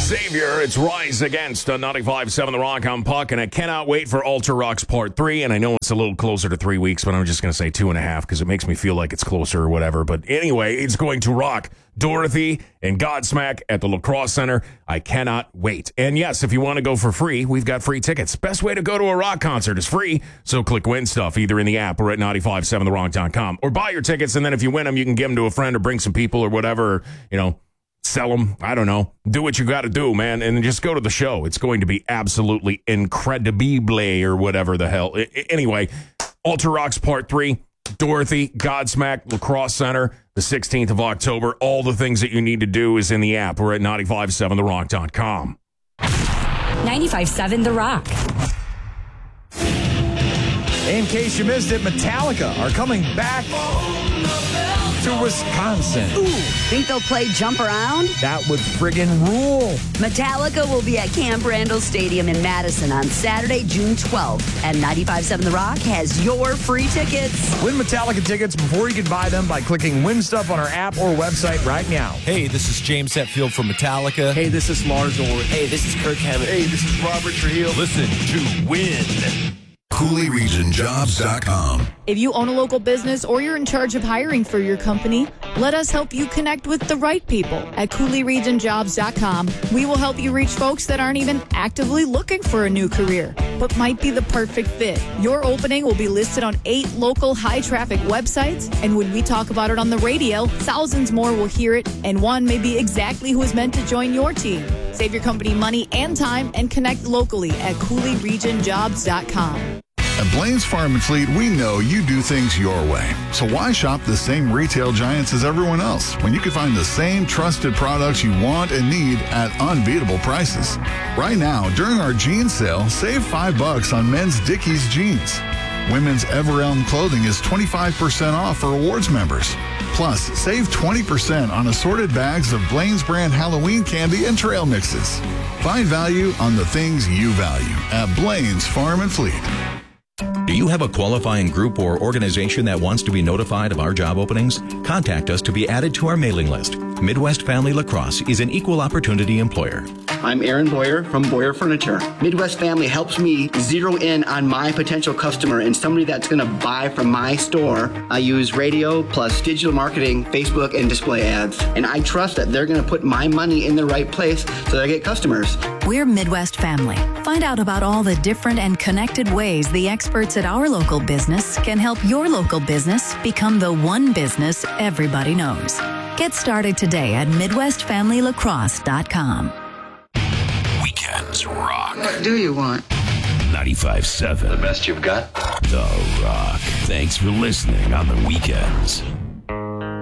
Xavier, it's Rise Against on 95.7 The Rock. I'm Puck, and I cannot wait for Ultra Rocks Part 3. And I know it's a little closer to 3 weeks, but I'm just going to say 2.5 because it makes me feel like it's closer or whatever. But anyway, it's going to rock Dorothy and Godsmack at the La Crosse Center. I cannot wait. And yes, if you want to go for free, we've got free tickets. Best way to go to a rock concert is free. So click Win Stuff either in the app or at 957therock.com. Or buy your tickets, and then if you win them, you can give them to a friend or bring some people or whatever, sell them. I don't know. Do what you got to do, man, and just go to the show. It's going to be absolutely incredible or whatever the hell. Anyway, Ultra Rocks Part 3, Dorothy, Godsmack, La Crosse Center, the 16th of October. All the things that you need to do is in the app or at 957therock.com. 95.7 The Rock. In case you missed it, Metallica are coming back to Wisconsin. Ooh, think they'll play Jump Around? That would friggin' rule. Metallica will be at Camp Randall Stadium in Madison on Saturday, June 12th. And 95.7 The Rock has your free tickets. Win Metallica tickets before you can buy them by clicking Win Stuff on our app or website right now. Hey, this is James Hetfield from Metallica. Hey, this is Lars Ulrich. Hey, this is Kirk Hammett. Hey, this is Robert Trujillo. Listen to Win. CooleyRegionJobs.com. If you own a local business or you're in charge of hiring for your company, let us help you connect with the right people at CooleyRegionJobs.com. We will help you reach folks that aren't even actively looking for a new career, but might be the perfect fit. Your opening will be listed on 8 local high-traffic websites, and when we talk about it on the radio, thousands more will hear it, and one may be exactly who is meant to join your team. Save your company money and time and connect locally at CooleyRegionJobs.com. At Blaine's Farm and Fleet, we know you do things your way. So why shop the same retail giants as everyone else when you can find the same trusted products you want and need at unbeatable prices? Right now, during our jeans sale, save $5 on men's Dickies jeans. Women's Everelm clothing is 25% off for rewards members. Plus, save 20% on assorted bags of Blaine's brand Halloween candy and trail mixes. Find value on the things you value at Blaine's Farm and Fleet. Do you have a qualifying group or organization that wants to be notified of our job openings? Contact us to be added to our mailing list. Midwest Family La Crosse is an equal opportunity employer. I'm Aaron Boyer from Boyer Furniture. Midwest Family helps me zero in on my potential customer and somebody that's going to buy from my store. I use radio plus digital marketing, Facebook, and display ads. And I trust that they're going to put my money in the right place so that I get customers. We're Midwest Family. Find out about all the different and connected ways the experts at our local business can help your local business become the one business everybody knows. Get started today at MidwestFamilyLaCrosse.com. Weekends rock. What do you want? 95.7. The best you've got? The Rock. Thanks for listening on the weekends.